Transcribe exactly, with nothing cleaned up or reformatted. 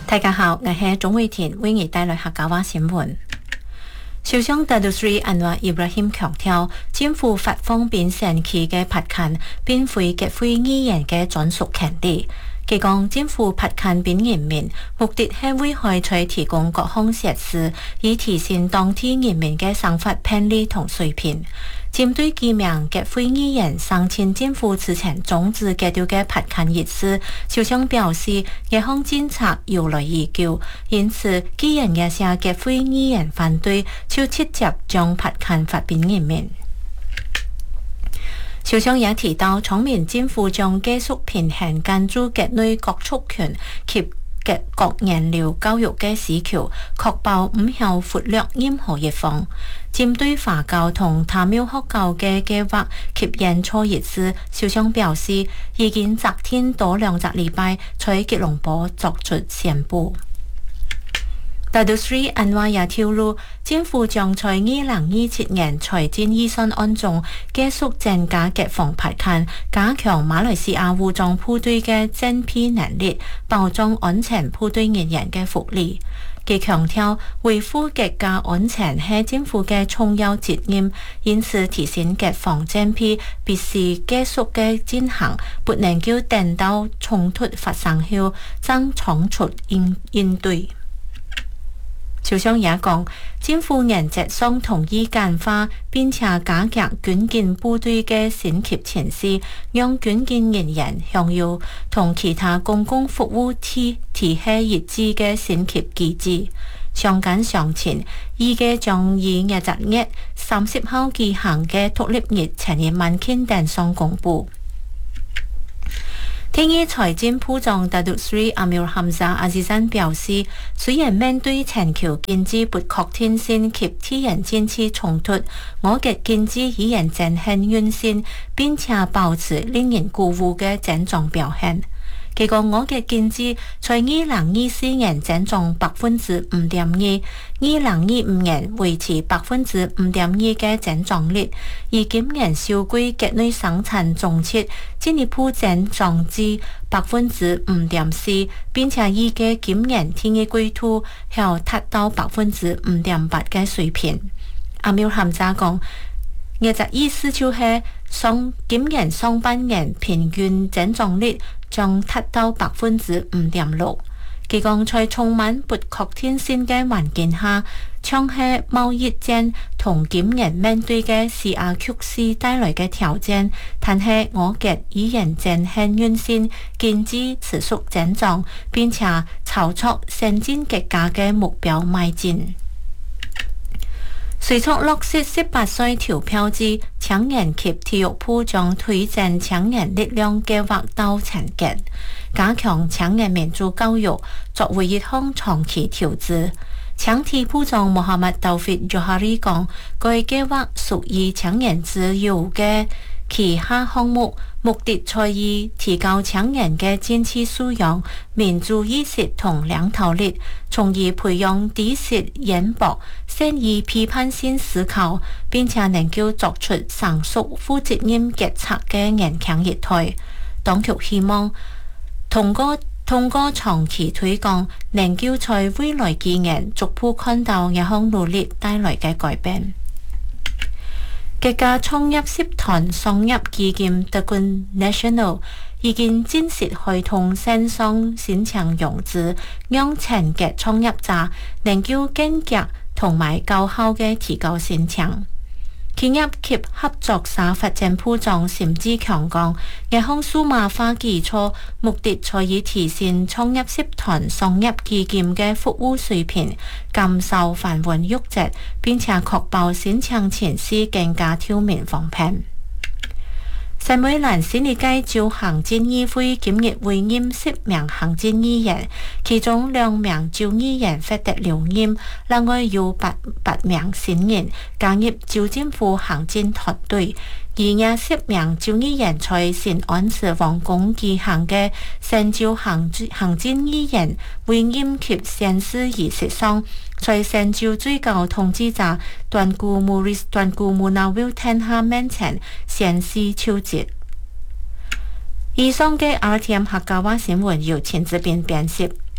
大家好，我係鍾慧田，為你帶來客家話新聞。首相達杜斯里安華伊布拉欣強調，政府發放變成期嘅罰款，並非結非議員嘅專屬權利。佢講政府罰款俾人民，目的係為開採提供各項設施，以提升當地人民嘅生活便利同水平。針對幾名結非議員上前政府之前終止結掉嘅罰款一事，首相表示，這項政策有待研究，因此既然這些結非議員反對，就直接將罰款發俾人民。首相也提到，聰明政府將繼續平衡關注國內各族群及各人流教育嘅需求，確保唔會忽略任何一方。針對華教同他廟學教嘅計劃及演錯一事，首相表示已經昨天多兩個禮拜在吉隆坡作出宣布。達杜斯里安華也透露，政府將在二零二七年財政預算案中繼續增加國防罰款，加強馬來西亞武裝部隊嘅偵批能力，保障安全部隊人員嘅福利。佢強調，維護國家安全係政府嘅重要責任，因此提升國防偵批必須繼續嘅進行，不能夠等到衝突發生後才倉促應應對。首相也講，政府原則上同意簡化並且加強軍警部隊嘅升級程序，讓軍警人員享有同其他公共服務體體系一致嘅升級機制。相間上前，預計將於廿七月三十號舉行嘅獨立日前夜晚間電上公佈。聽日財政部長達杜斯里阿米爾罕扎阿茲山表示，雖然面對全球經濟不確定性及地緣政治衝突，我嘅經濟依然呈現韌性，並且保持令人鼓舞嘅增長表現。結果我嘅經濟在二零二四年增長百分之五點二，二零二五年維持百分之五點二嘅增長率，而今年首季國內生產總值進一步增長至百分之五點四，並且預計今年第一季度要達到百分之五點八嘅水平。阿米爾罕扎講，我嘅意思就係上今年上半年平均增長率將達到百分之五點六。佢講在充滿不確定性嘅環境下，像係貿易戰同今年面對嘅時下局勢帶來嘅挑戰，但係我嘅依然呈現韌性，經濟持續增長，並且朝着先進國家嘅目標邁進。隨從落實十八歲投票制，青年及體育部將推薦青年力量計劃到全國，加強青年民主教育作為一項長期投資。青體部長穆罕默德道菲佐哈里講，該計劃屬於青年自由嘅旗下項目，目的在於提高青年嘅政治素養、民主意識同領導力，從而培養知識淵博、善於批判性思考，並且能夠作出成熟負責任決策嘅年輕一代。當局希望通過通過長期推廣，能夠在未來幾年逐步看到一項努力帶來嘅改變。國家創業集團商業基金德軍 National 已經正式開通線上申請融資，讓全國創業者能夠簡潔同埋高效嘅提高申請。企業及合作社發展部長沈志強講，這項數碼化基礎目的在於提升創業集團商業基金嘅服務水平，減少繁文縟節，並且確保申請程序更加透明方便。新美蘭新一屆州行政議會今日委任十名行政議員，其中兩名州議員獲得留任，另外有八八名新人加入州政府行政團隊。而廿十名州議員在新安市皇宮舉行嘅新州行行政議員委任及宣誓儀式上，在新州最高統治者段古穆瑞斯段古穆納維天下面前宣誓就職。以上嘅 R T M 客家話新聞由陳志斌編輯。